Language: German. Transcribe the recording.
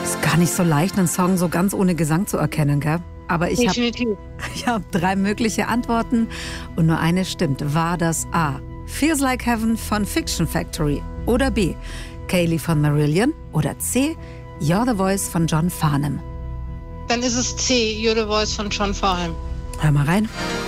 Ist gar nicht so leicht, einen Song so ganz ohne Gesang zu erkennen, gell? Aber ich habe 3 mögliche Antworten und nur eine stimmt. War das A, Feels Like Heaven von Fiction Factory oder B, Kayleigh von Marillion oder C, You're the Voice von John Farnham? Dann ist es C, You're the Voice von John Farnham. Hör mal rein.